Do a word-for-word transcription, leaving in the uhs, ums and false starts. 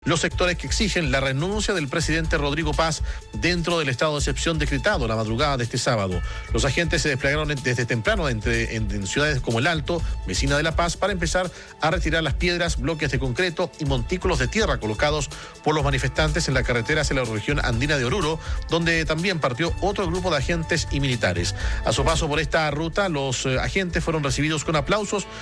Los sectores que exigen la renuncia del presidente Rodrigo Paz dentro del estado de excepción decretado la madrugada de este sábado. Los agentes se desplegaron desde temprano entre, en, en ciudades como El Alto, vecina de La Paz, para empezar a retirar las piedras, bloques de concreto y montículos de tierra colocados por los manifestantes en la carretera hacia la región andina de Oruro, donde también partió otro grupo de agentes y militares. A su paso por esta ruta, los eh, agentes fueron recibidos con aplausos